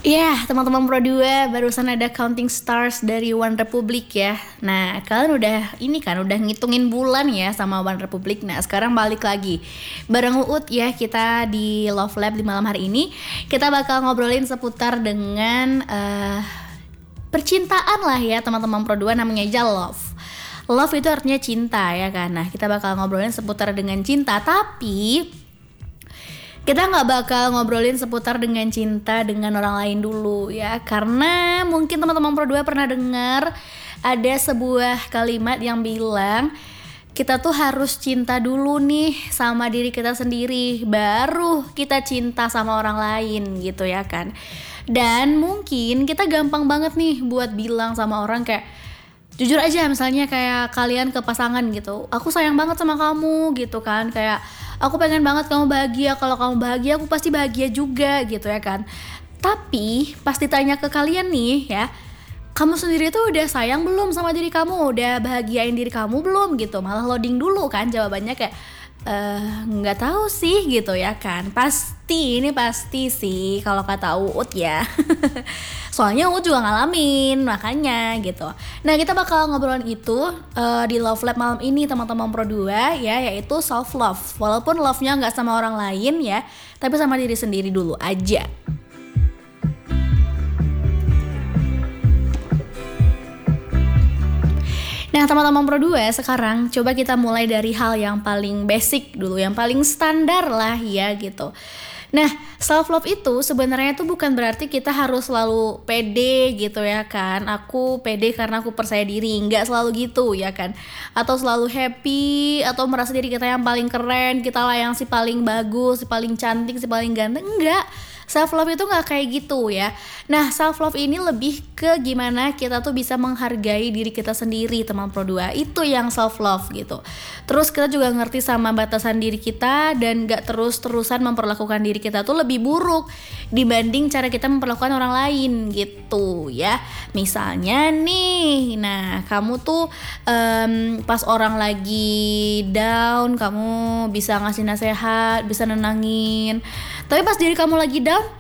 Iya, teman-teman Pro 2, barusan ada counting stars dari One Republic ya. Nah, kalian udah ngitungin bulan ya sama One Republic. Nah, sekarang balik lagi bareng Uut ya, kita di Love Lab di malam hari ini. Kita bakal ngobrolin seputar dengan percintaan lah ya teman-teman Pro 2, namanya aja love. Love itu artinya cinta ya kan. Nah, kita bakal ngobrolin seputar dengan cinta, tapi kita nggak bakal ngobrolin seputar dengan cinta dengan orang lain dulu ya, karena mungkin teman-teman Pro 2 pernah dengar ada sebuah kalimat yang bilang kita tuh harus cinta dulu nih sama diri kita sendiri, baru kita cinta sama orang lain gitu ya kan. Dan mungkin kita gampang banget nih buat bilang sama orang kayak, jujur aja misalnya kayak kalian ke pasangan gitu, aku sayang banget sama kamu gitu kan, kayak aku pengen banget kamu bahagia, kalau kamu bahagia aku pasti bahagia juga gitu ya kan. Tapi pas ditanya ke kalian nih ya, kamu sendiri tuh udah sayang belum sama diri kamu, udah bahagiain diri kamu belum gitu, malah loading dulu kan jawabannya kayak nggak tahu sih gitu ya kan. Ini pasti sih kalau kata Uut ya. Soalnya Uut juga ngalamin, makanya gitu. Nah, kita bakal ngobrolin itu di Love Lab malam ini teman-teman Pro 2 ya, yaitu self love. Walaupun love-nya nggak sama orang lain ya, tapi sama diri sendiri dulu aja. Nah, teman-teman Pro 2, sekarang coba kita mulai dari hal yang paling basic dulu, yang paling standar lah ya gitu. Nah, self love itu sebenarnya tuh bukan berarti kita harus selalu pede gitu ya kan. Aku pede karena aku percaya diri, nggak selalu gitu ya kan. Atau selalu happy, atau merasa diri kita yang paling keren, kita lah yang si paling bagus, si paling cantik, si paling ganteng. Enggak. Self love itu gak kayak gitu ya. Nah, self love ini lebih ke gimana kita tuh bisa menghargai diri kita sendiri, teman Pro 2. Itu yang self love gitu. Terus kita juga ngerti sama batasan diri kita, dan gak terus-terusan memperlakukan diri kita tuh lebih buruk dibanding cara kita memperlakukan orang lain gitu ya. Misalnya nih, nah kamu tuh pas orang lagi down, kamu bisa ngasih nasihat, bisa nenangin. Tapi pas diri kamu lagi down,